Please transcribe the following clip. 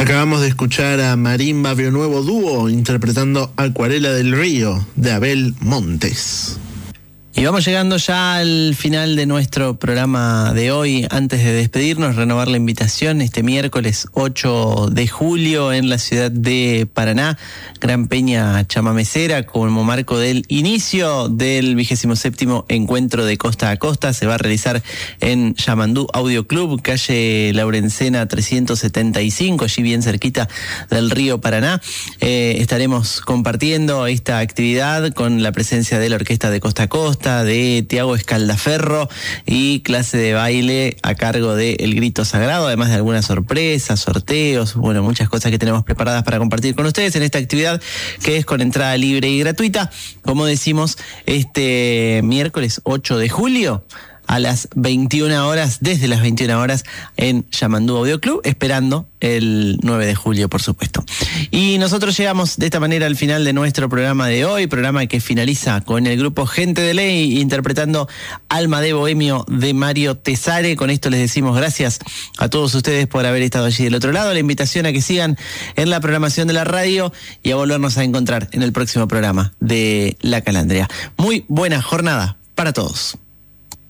Acabamos de escuchar a Marimba Nuevo Dúo interpretando Acuarela del Río de Abel Montes. Y vamos llegando ya al final de nuestro programa de hoy. Antes de despedirnos, renovar la invitación este miércoles 8 de julio en la ciudad de Paraná, Gran Peña Chamamecera, como marco del inicio del 27º encuentro de Costa a Costa. Se va a realizar en Yamandú Audio Club, calle Laurencena 375, allí bien cerquita del río Paraná. Estaremos compartiendo esta actividad con la presencia de la Orquesta de Costa a Costa, de Tiago Escaldaferro y clase de baile a cargo de El Grito Sagrado, además de algunas sorpresas, sorteos, bueno, muchas cosas que tenemos preparadas para compartir con ustedes en esta actividad que es con entrada libre y gratuita, como decimos, este miércoles 8 de julio a las 21 horas, desde las 21 horas en Yamandú Audio Club, esperando el 9 de julio, por supuesto. Y nosotros llegamos de esta manera al final de nuestro programa de hoy, programa que finaliza con el grupo Gente de Ley interpretando Alma de Bohemio de Mario Tesare. Con esto les decimos gracias a todos ustedes por haber estado allí del otro lado. La invitación a que sigan en la programación de la radio y a volvernos a encontrar en el próximo programa de La Calandria. Muy buena jornada para todos.